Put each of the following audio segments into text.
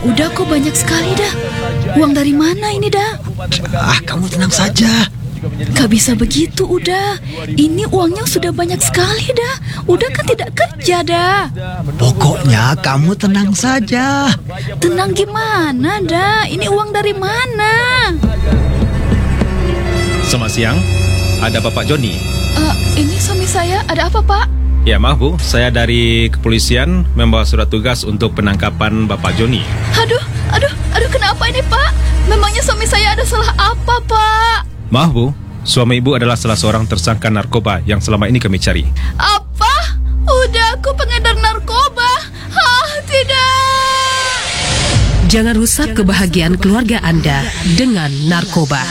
udah kok banyak sekali dah. Uang dari mana ini dah? Kamu tenang saja. Gak bisa begitu udah. Ini uangnya sudah banyak sekali dah. Udah kan tidak kerja dah. Pokoknya kamu tenang saja. Tenang gimana dah? Ini uang dari mana? Selamat siang, ada Bapak Joni. Ini suami saya, ada apa Pak? Ya maaf Bu, saya dari kepolisian membawa surat tugas untuk penangkapan Bapak Joni. Aduh, kenapa ini Pak? Memangnya suami saya ada salah apa Pak? Maaf Bu, suami Ibu adalah salah seorang tersangka narkoba yang selama ini kami cari. Apa? Udah aku pengedar narkoba? Tidak! Jangan rusak kebahagiaan keluarga Anda dengan narkoba.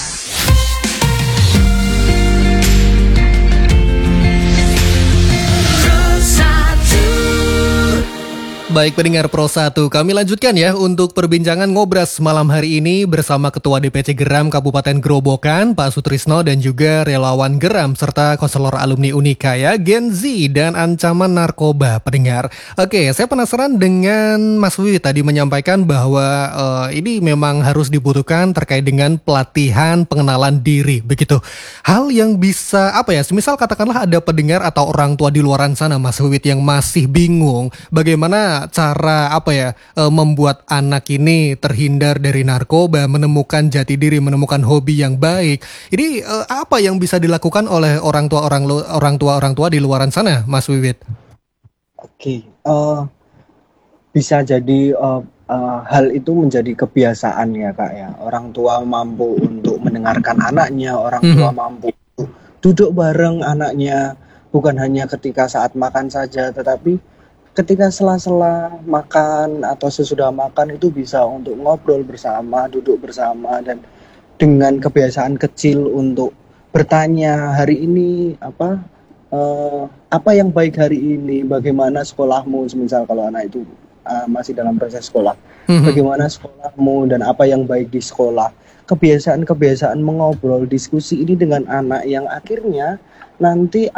Baik pendengar Pro 1, kami lanjutkan ya untuk perbincangan ngobras malam hari ini bersama Ketua DPC Geram Kabupaten Grobogan, Pak Sutrisno, dan juga relawan Geram serta konselor alumni Unika ya, Gen Z dan ancaman narkoba pendengar. Oke, saya penasaran dengan Mas Wiwi tadi menyampaikan bahwa ini memang harus dibutuhkan terkait dengan pelatihan pengenalan diri begitu. Hal yang bisa semisal katakanlah ada pendengar atau orang tua di luaran sana Mas Wiwi yang masih bingung bagaimana cara membuat anak ini terhindar dari narkoba, menemukan jati diri, menemukan hobi yang baik. Ini apa yang bisa dilakukan oleh orang tua di luaran sana, Mas Wiwit? Oke, bisa jadi hal itu menjadi kebiasaan ya Kak ya. Orang tua mampu untuk mendengarkan anaknya, orang tua mampu duduk bareng anaknya, bukan hanya ketika saat makan saja, tetapi ketika sela-sela makan atau sesudah makan itu bisa untuk ngobrol bersama, duduk bersama, dan dengan kebiasaan kecil untuk bertanya hari ini apa yang baik hari ini, bagaimana sekolahmu, semisal kalau anak itu masih dalam proses sekolah, bagaimana sekolahmu dan apa yang baik di sekolah. Kebiasaan-kebiasaan mengobrol, diskusi ini dengan anak yang akhirnya nanti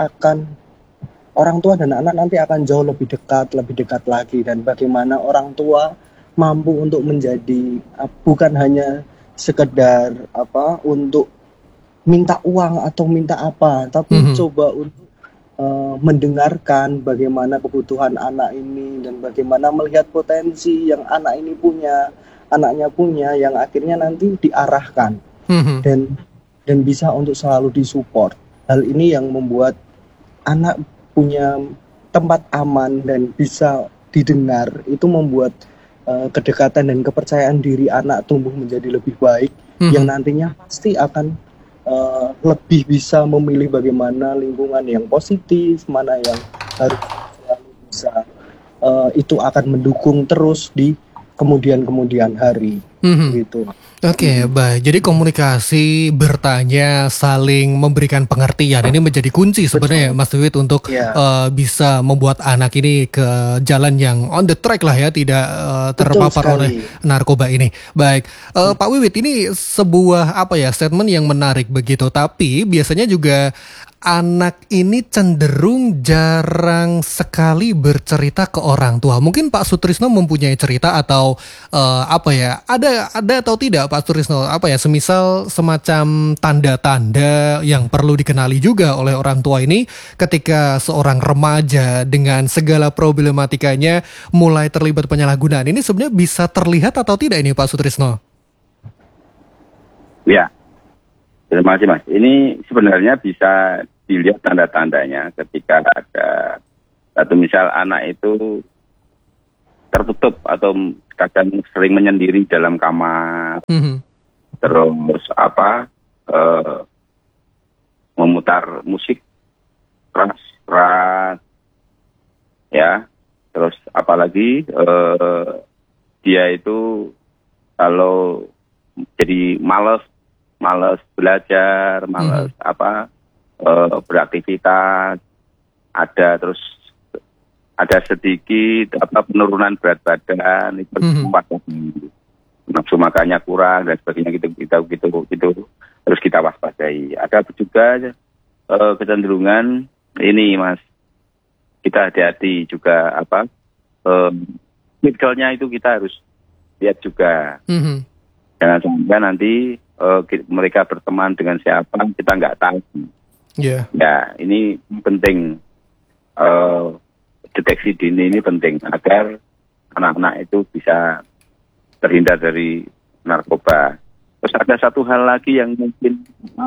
orang tua dan anak nanti akan jauh lebih dekat lagi, dan bagaimana orang tua mampu untuk menjadi bukan hanya sekedar untuk minta uang atau minta apa, tapi coba untuk mendengarkan bagaimana kebutuhan anak ini dan bagaimana melihat potensi yang anaknya punya yang akhirnya nanti diarahkan dan bisa untuk selalu disupport. Hal ini yang membuat anak punya tempat aman dan bisa didengar, itu membuat kedekatan dan kepercayaan diri anak tumbuh menjadi lebih baik, yang nantinya pasti akan lebih bisa memilih bagaimana lingkungan yang positif, mana yang harus selalu bisa itu akan mendukung terus di kemudian hari gitu. Oke, baik. Jadi komunikasi, bertanya, saling memberikan pengertian ini menjadi kunci sebenarnya Mas Wiwit untuk bisa membuat anak ini ke jalan yang on the track lah ya, tidak terpapar oleh narkoba ini. Baik, Pak Wiwit, ini sebuah statement yang menarik begitu, tapi biasanya juga anak ini cenderung jarang sekali bercerita ke orang tua. Mungkin Pak Sutrisno mempunyai cerita atau ada atau tidak Pak Sutrisno semisal semacam tanda-tanda yang perlu dikenali juga oleh orang tua ini ketika seorang remaja dengan segala problematikanya mulai terlibat penyalahgunaan. Ini sebenarnya bisa terlihat atau tidak ini Pak Sutrisno? Ya. Terima kasih Mas. Ini sebenarnya bisa dilihat tanda-tandanya ketika ada satu misal anak itu tertutup atau kadang sering menyendiri dalam kamar, terus memutar musik keras, ya, terus apalagi dia itu kalau jadi malas belajar, malas beraktivitas, ada sedikit penurunan berat badan, itu nafsu makannya kurang dan sebagainya gitu terus kita waspadai. Ada juga kecenderungan ini Mas, kita hati-hati juga medikalnya itu kita harus lihat juga. Jangan sampai nanti mereka berteman dengan siapa kita nggak tahu. Yeah. Ya, ini penting. Deteksi dini ini penting agar anak-anak itu bisa terhindar dari narkoba. Terus ada satu hal lagi yang mungkin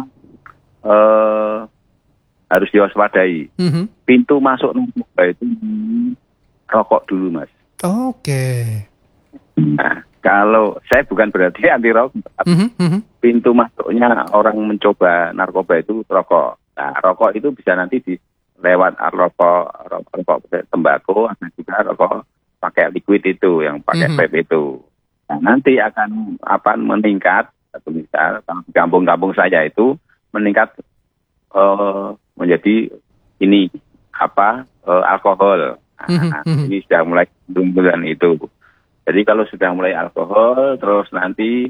harus diwaspadai. Pintu masuk narkoba itu rokok dulu, Mas. Oke. Nah, kalau saya bukan berarti anti rokok, pintu masuknya orang mencoba narkoba itu rokok. Nah, rokok itu bisa nanti lewat rokok tembakau, atau juga rokok pakai liquid itu, yang pakai vape itu. Nah, nanti akan meningkat, atau misal di kampung-kampung saya itu meningkat menjadi ini alkohol. Nah, ini sudah mulai bulan itu. Jadi kalau sudah mulai alkohol, terus nanti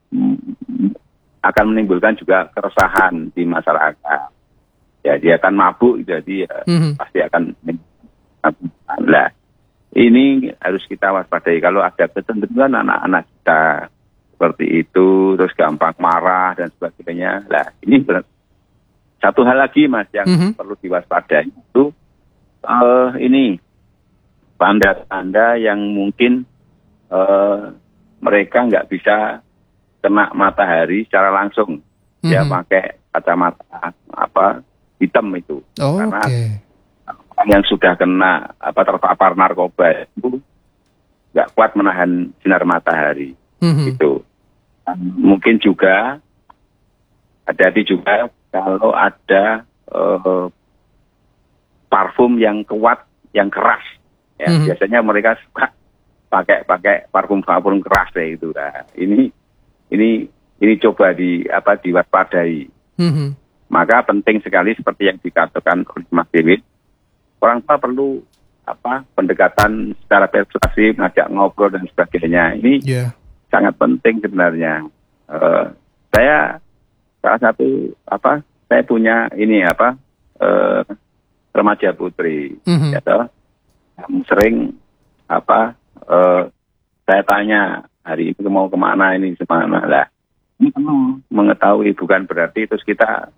akan menimbulkan juga keresahan di masyarakat. Ya, dia akan mabuk, jadi pasti akan. Nah, ini harus kita waspadai. Kalau ada kecenderungan anak-anak kita seperti itu, terus gampang marah dan sebagainya. Nah, ini satu hal lagi, Mas, yang perlu diwaspadai itu ini tanda-tanda yang mungkin mereka nggak bisa kena matahari secara langsung. Ya, pakai kacamata hitam itu. Karena yang sudah kena terpapar narkoba itu nggak kuat menahan sinar matahari. Gitu. Mungkin juga hati-hati juga kalau ada parfum yang kuat, yang keras. Ya, biasanya mereka suka pakai parfum keras ya itu. Nah, ini coba diwaspadai. Maka penting sekali seperti yang dikatakan oleh Mas David, orang tua perlu pendekatan secara persuasif, ngajak ngobrol dan sebagainya. Ini sangat penting sebenarnya. Saya salah satu saya punya ini remaja putri, yang sering saya tanya hari ini mau kemana, ini semana lah. Ini perlu mengetahui, bukan berarti terus kita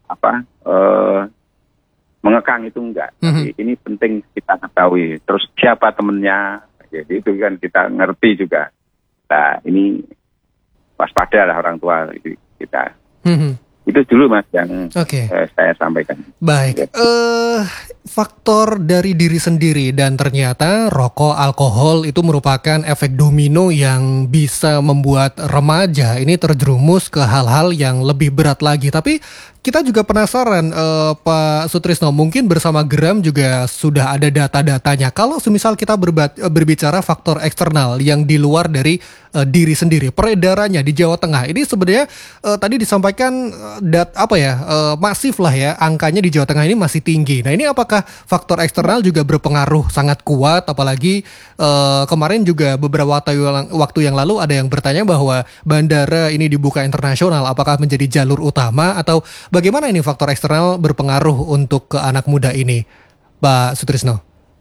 mengekang itu enggak. Tapi ini penting kita ketahui. Terus siapa temennya, jadi itu kan kita ngerti juga. Nah, ini waspada lah orang tua kita. Itu dulu, Mas, yang saya sampaikan. Baik, faktor dari diri sendiri, dan ternyata rokok, alkohol itu merupakan efek domino yang bisa membuat remaja ini terjerumus ke hal-hal yang lebih berat lagi. Tapi kita juga penasaran, Pak Sutrisno, mungkin bersama Geram juga sudah ada data-datanya. Kalau semisal kita berbicara faktor eksternal yang di luar dari diri sendiri, peredarannya di Jawa Tengah ini sebenarnya tadi disampaikan masif lah ya, angkanya di Jawa Tengah ini masih tinggi. Nah, ini apakah faktor eksternal juga berpengaruh sangat kuat? Apalagi kemarin juga beberapa waktu yang lalu ada yang bertanya bahwa bandara ini dibuka internasional, apakah menjadi jalur utama, atau bagaimana ini faktor eksternal berpengaruh untuk ke anak muda ini, Pak Sutrisno?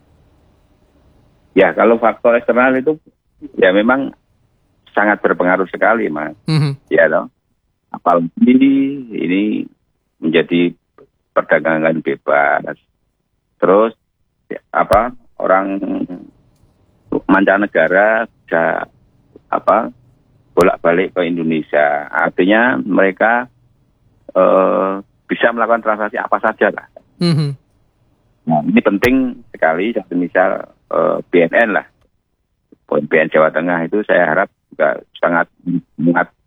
Ya, kalau faktor eksternal itu ya memang sangat berpengaruh sekali, Mas. Ya loh. Apalagi ini menjadi perdagangan bebas. Terus orang mancanegara bisa bolak-balik ke Indonesia. Artinya mereka bisa melakukan transaksi apa saja lah. Nah, ini penting sekali. Misal BNN lah, BNN Jawa Tengah itu saya harap juga sangat